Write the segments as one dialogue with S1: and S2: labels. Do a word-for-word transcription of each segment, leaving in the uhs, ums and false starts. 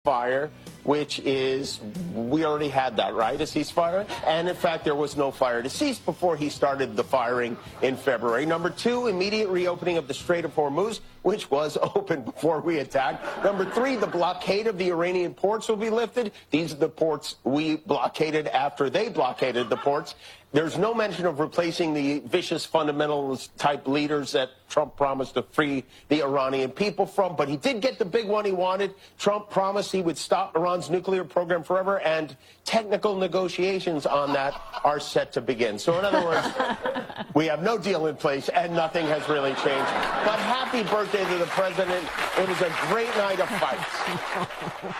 S1: Fire, which is, we already had that, right, a ceasefire? And in fact, there was no fire to cease before he started the firing in February. Number two, immediate reopening of the Strait of Hormuz, which was open before we attacked. Number three, the blockade of the Iranian ports will be lifted. These are the ports we blockaded after they blockaded the ports. There's no mention of replacing the vicious fundamentalist type leaders that Trump promised to free the Iranian people from. But he did get the big one he wanted. Trump promised he would stop Iran's nuclear program forever, and technical negotiations on that are set to begin. So in other words, we have no deal in place and nothing has really changed. But happy birthday to the president. It was a great night of fights.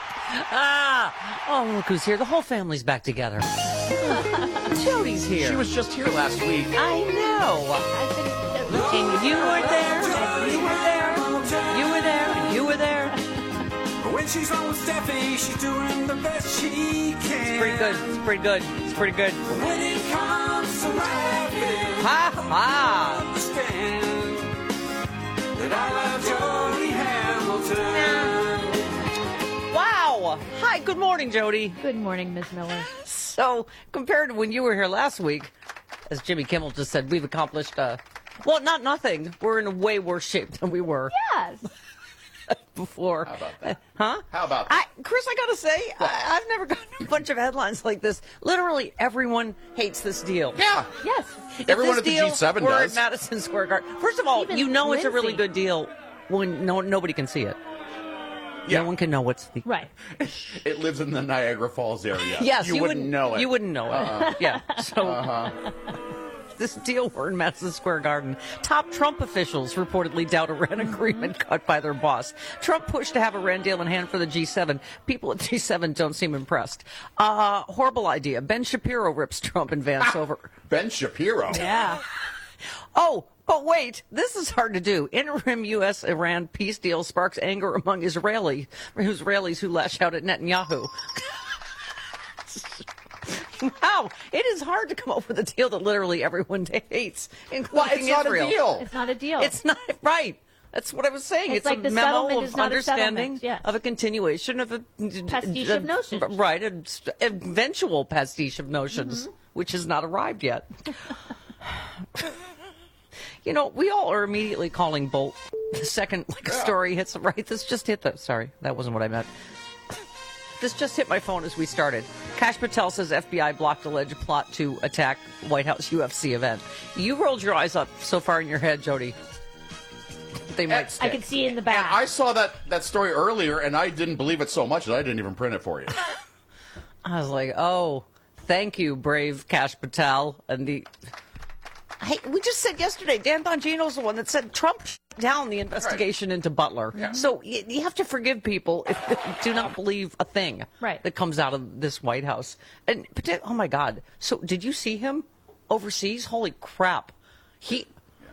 S2: Ah, oh, look who's here. The whole family's back together. Jody's here.
S3: She was just here last week.
S2: I know. And you were there. And you were there. You were there. And you were there.
S4: When she's on with Steffi, she's doing the best she can.
S2: It's pretty good. It's pretty good. It's pretty good.
S4: When it comes to laughing,
S2: Ha ha.
S4: understand that I love Jody Hamilton.
S2: Wow. Hi, good morning, Jody.
S5: Good morning, Miz Miller.
S2: So, compared to when you were here last week, as Jimmy Kimmel just said, we've accomplished, uh, well, not nothing. We're in a way worse shape than we were
S5: Yes.
S2: before.
S3: How about that?
S2: Huh?
S3: How about that?
S2: I, Chris, I gotta say, I, I've never gotten a bunch of headlines like this. Literally, everyone hates this deal.
S3: Yeah.
S5: Yes.
S2: If
S3: Everyone
S2: this
S3: at the
S2: deal
S3: G seven
S2: were
S3: does.
S2: at Madison Square Garden. First of all,
S5: Even
S2: you know it's a really
S5: Lindsay.
S2: good deal when no nobody can see it.
S3: Yeah.
S2: No one can know what's the
S5: Right.
S3: It lives in the Niagara Falls area.
S2: Yes,
S3: you, wouldn't, know it.
S2: You wouldn't know it.
S3: Uh-uh.
S2: Yeah. So
S3: Uh-huh.
S2: this deal were in Madison Square Garden. Top Trump officials reportedly doubt Iran agreement cut by their boss. Trump pushed to have Iran deal in hand for the G seven. People at G seven don't seem impressed. Uh, horrible idea. Ben Shapiro rips Trump and Vance over.
S3: Ben Shapiro.
S5: Yeah.
S2: Oh, but wait, this is hard to do. Interim U S Iran peace deal sparks anger among Israeli Israelis who lash out at Netanyahu. Wow, it is hard to come up with a deal that literally everyone hates, including
S3: Well, it's not
S2: Israel.
S3: a deal.
S5: It's not a deal.
S2: It's not right. That's what I was saying.
S5: It's
S2: It's,
S5: like
S2: a
S5: the
S2: memo
S5: settlement
S2: of
S5: is not a
S2: understanding
S5: settlement, yes.
S2: of a continuation of a
S5: Pastiche
S2: a-
S5: of notions.
S2: Right, an eventual pastiche of notions,
S5: Mm-hmm.
S2: which has not arrived yet. You know, we all are immediately calling Bolt the second like a story hits right. This just hit the sorry, that wasn't what I meant. This just hit my phone as we started. Kash Patel says F B I blocked alleged plot to attack White House U F C event. You rolled your eyes up so far in your head, Jody. They might
S3: I
S2: stick.
S5: I can see in the
S3: And
S5: back.
S3: I saw that, that story earlier, and I didn't believe it so much that I didn't even print it for you.
S2: I was like, oh, thank you, brave Kash Patel. And the hey, we just said yesterday, Dan Bongino's the one that said Trump shut down the investigation into Butler.
S3: Yeah.
S2: So you, you have to forgive people if they do not believe a thing
S5: Right.
S2: that comes out of this White House. And partic- oh my God! So did you see him overseas? Holy crap! He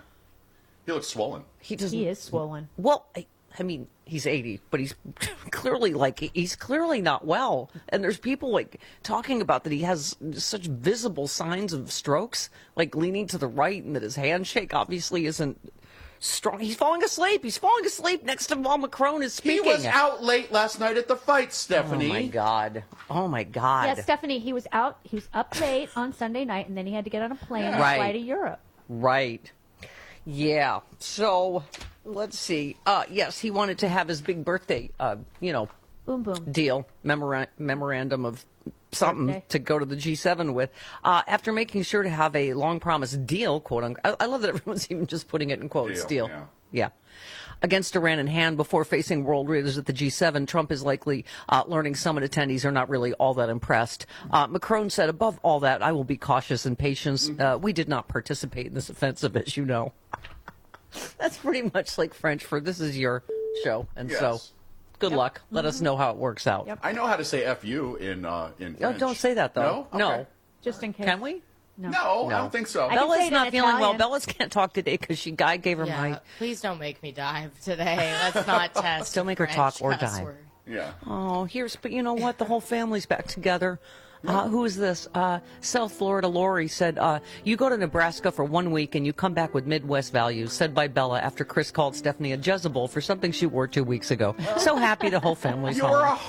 S3: He looks swollen.
S2: he doesn't.
S5: He is swollen.
S2: Well, I, I mean, he's eighty, but he's clearly like he's clearly not well. And there's people like talking about that he has such visible signs of strokes, like leaning to the right, and that his handshake obviously isn't strong. He's falling asleep. He's falling asleep next to while Macron is
S3: He
S2: speaking.
S3: was out late last night at the fight,
S2: Oh
S3: Stephanie.
S2: my God! Oh my God!
S5: Yeah, Stephanie, he was out. He was up late on Sunday night, and then he had to get on a plane and
S2: Right.
S5: fly to Europe.
S2: Right. Yeah. So let's see. Uh, yes, he wanted to have his big birthday, uh, you know,
S5: Boom, boom.
S2: deal, memora- memorandum of something
S5: Birthday.
S2: to go to the G seven with, uh, after making sure to have a long promised deal, quote unquote. I, I love that everyone's even just putting it in quotes,
S3: Deal,
S2: deal.
S3: yeah.
S2: Yeah. Against Iran in hand before facing world leaders at the G seven, Trump is likely uh, learning summit attendees are not really all that impressed. Uh, Macron said, above all that, I will be cautious and patient. Uh, we did not participate in this offensive, as you know. That's pretty much like French for this is your show. And so
S3: Yes.
S2: good luck. Let us know how it works out.
S5: Yep.
S3: I know how to say F you in uh, in
S2: No,
S3: French.
S2: don't say that, though.
S3: No?
S2: No.
S3: Okay.
S5: Just in case.
S2: Can we?
S5: No.
S3: No, I
S2: No.
S3: don't think so.
S5: I can say
S2: Bella's
S5: it in
S2: not feeling well.
S5: Italian.
S2: Bella's can't talk today because she guy gave her
S6: Yeah,
S2: my.
S6: please don't make me dive today. Let's not test.
S2: Don't make her
S6: French
S2: talk or
S6: cuss
S2: dive.
S6: word.
S3: Yeah.
S2: Oh, here's, but you know what? The whole family's back together. Uh, who is this? Uh, South Florida Lori said, uh, you go to Nebraska for one week and you come back with Midwest values, said by Bella after Chris called Stephanie a Jezebel for something she wore two weeks ago. So happy the whole family's
S3: You're
S2: home.
S3: a